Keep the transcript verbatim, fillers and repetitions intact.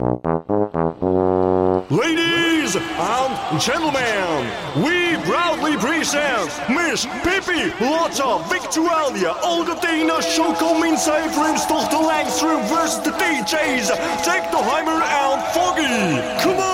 Ladies and gentlemen, we proudly present Miss Pippi Lotta Victualia Alcatina Chocomin Zuiverumstochter Langstrom versus the D J's Tech the Heimer and Foggy. Come on!